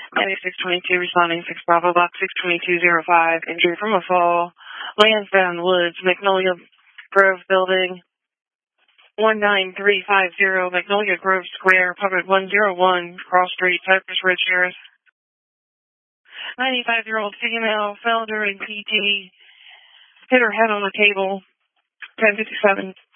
9622 responding 6 Bravo Box 62205. Injury from a fall. Lansdowne Woods, Magnolia Grove Building. 19350 Magnolia Grove Square, Public 101, Cross Street, Cypress Ridge, Harris. 95-year-old female fell during PT. Hit her head on a table. 1057.